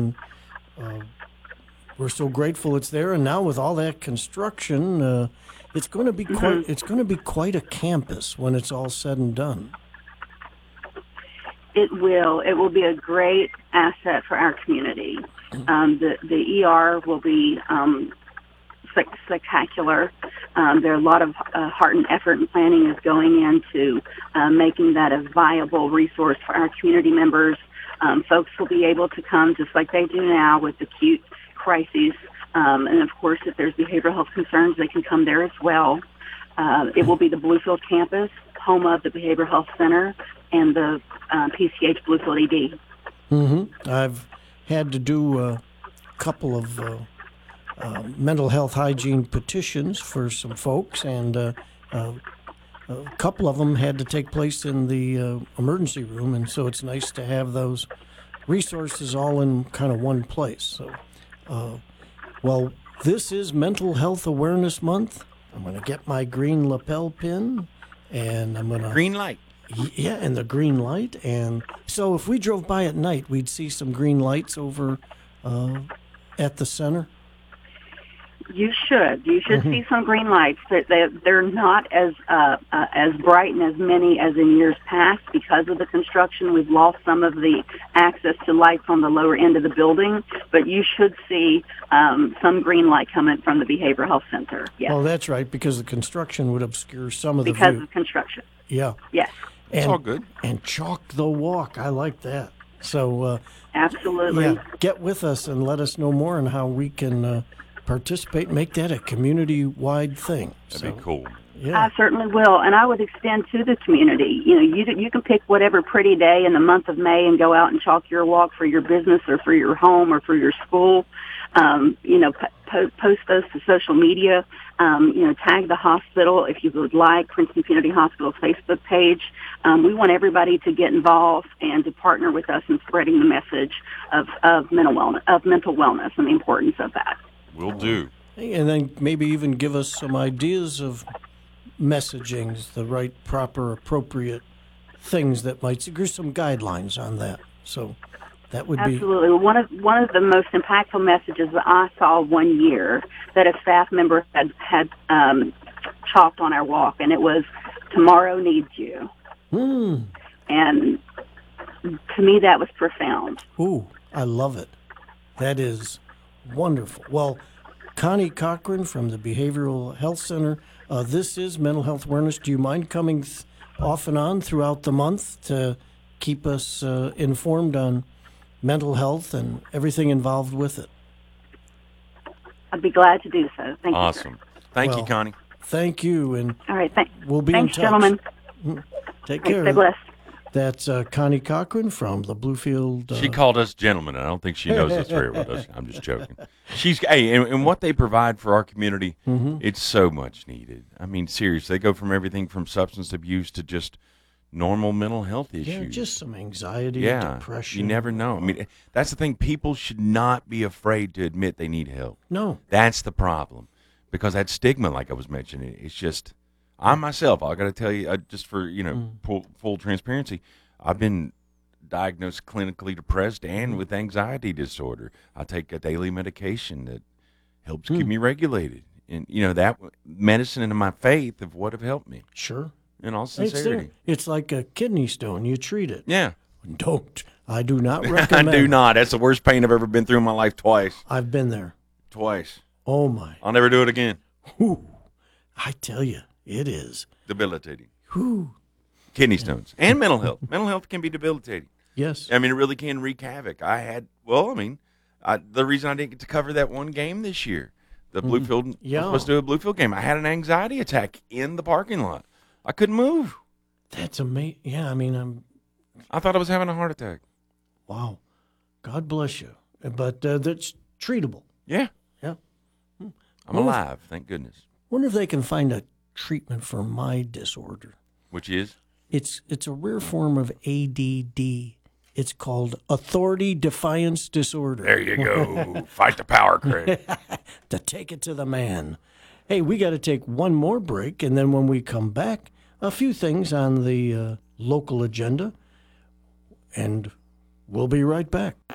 Uh, we're so grateful it's there, and now with all that construction, it's going to be quite a campus when it's all said and done. It will. It will be a great asset for our community. The ER will be spectacular. There are a lot of heart and effort and planning is going into making that a viable resource for our community members. Folks will be able to come just like they do now with acute crises. And, of course, if there's behavioral health concerns, they can come there as well. It will be the Bluefield campus, home of the Behavioral Health Center and the PCH Bluefield ED. Mm-hmm. I've had to do a couple of mental health hygiene petitions for some folks, and a couple of them had to take place in the emergency room, and so it's nice to have those resources all in kind of one place. So, well, this is Mental Health Awareness Month. I'm going to get my green lapel pin, and I'm going to... Green light. Yeah, and the green light. And so if we drove by at night, we'd see some green lights over at the center. You should. You should see some green lights. They're not as bright and as many as in years past because of the construction. We've lost some of the access to lights on the lower end of the building, but you should see some green light coming from the Behavioral Health Center. Yes. Well, that's right, because the construction would obscure some of the because view. of construction. Yeah. Yes. It's all good. And chalk the walk. I like that. So absolutely. Yeah, get with us and let us know more on how we can participate and make that a community-wide thing. That'd be cool. Yeah. I certainly will, and I would extend to the community. You know, you can pick whatever pretty day in the month of May and go out and chalk your walk for your business or for your home or for your school. Post those to social media. Tag the hospital if you would like. Princeton Community Hospital Facebook page. We want everybody to get involved and to partner with us in spreading the message of mental wellness and the importance of that. Will do. And then maybe even give us some ideas of messagings, the right, proper, appropriate things that might... There's some guidelines on that. So that would be... Absolutely. One of the most impactful messages that I saw one year that a staff member had chalked on our walk, and it was, "Tomorrow needs you." And to me, that was profound. Ooh, I love it. That is wonderful. Well, Connie Cochran from the Behavioral Health Center, this is Mental Health Awareness. Do you mind coming off and on throughout the month to keep us informed on mental health and everything involved with it? I'd be glad to do so. Thank you. Awesome. Thank you, Connie. Thank you. And all right. We'll be thanks, in touch. Gentlemen. Take care. Stay blessed. That's Connie Cochran from the Bluefield. She called us gentlemen. I don't think she knows that's fair with us. I'm just joking. And what they provide for our community, it's so much needed. I mean, seriously, they go from everything from substance abuse to just normal mental health issues. Yeah, just some anxiety, depression. You never know. I mean, that's the thing. People should not be afraid to admit they need help. No. That's the problem. Because that stigma, like I was mentioning, it's just... I myself, I got to tell you, just for full transparency, I've been diagnosed clinically depressed and with anxiety disorder. I take a daily medication that helps keep me regulated, and that medicine and my faith of what have helped me. Sure, in all sincerity, it's like a kidney stone. You treat it. Yeah, I do not recommend. I do not. That's the worst pain I've ever been through in my life. Twice. I've been there. Twice. Oh my! I'll never do it again. Whew. I tell you. It is. Debilitating. Whew. Kidney stones. And mental health. Mental health can be debilitating. Yes. I mean, it really can wreak havoc. The reason I didn't get to cover that one game this year, the Bluefield, I was supposed to do a Bluefield game. I had an anxiety attack in the parking lot. I couldn't move. That's amazing. Yeah, I thought I was having a heart attack. Wow. God bless you. But that's treatable. Yeah. Yeah. I'm alive, thank goodness. Wonder if they can find a treatment for my disorder. Which is? It's a rare form of ADD. It's called authority defiance disorder. There you go. Fight the power, Craig. To take it to the man. Hey, we got to take one more break, and then when we come back, a few things on the local agenda, and we'll be right back.